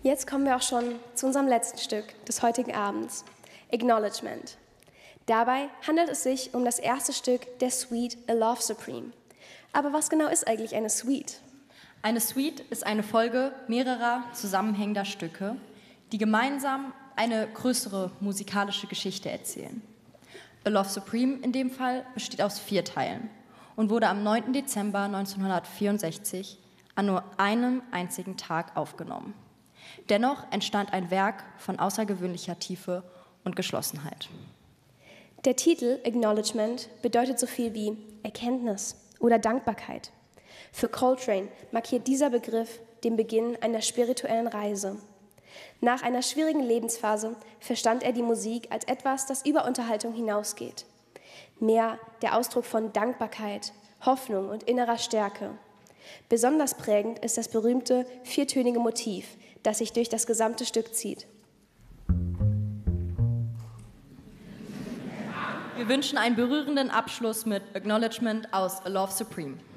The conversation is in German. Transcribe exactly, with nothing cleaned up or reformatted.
Jetzt kommen wir auch schon zu unserem letzten Stück des heutigen Abends, Acknowledgement. Dabei handelt es sich um das erste Stück der Suite A Love Supreme. Aber was genau ist eigentlich eine Suite? Eine Suite ist eine Folge mehrerer zusammenhängender Stücke, die gemeinsam eine größere musikalische Geschichte erzählen. A Love Supreme in dem Fall besteht aus vier Teilen und wurde am neunten Dezember neunzehnhundertvierundsechzig an nur einem einzigen Tag aufgenommen. Dennoch entstand ein Werk von außergewöhnlicher Tiefe und Geschlossenheit. Der Titel Acknowledgement bedeutet so viel wie Erkenntnis oder Dankbarkeit. Für Coltrane markiert dieser Begriff den Beginn einer spirituellen Reise. Nach einer schwierigen Lebensphase verstand er die Musik als etwas, das über Unterhaltung hinausgeht. Mehr der Ausdruck von Dankbarkeit, Hoffnung und innerer Stärke. Besonders prägend ist das berühmte viertönige Motiv, das sich durch das gesamte Stück zieht. Wir wünschen einen berührenden Abschluss mit Acknowledgement aus A Love Supreme.